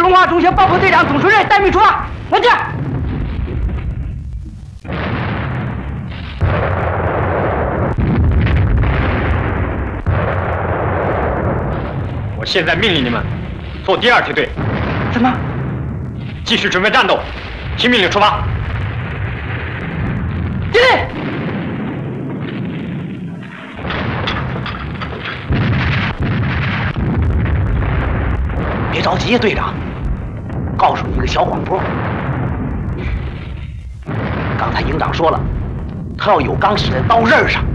中华中学爆破队长总主任待命出发。我这。 我现在命令你们做第二梯队。 什么？ 继续准备战斗，听命令出发。 敬礼。别着急，队长，告诉你一个小广播。刚才营长说了，他要有钢死在刀刃上。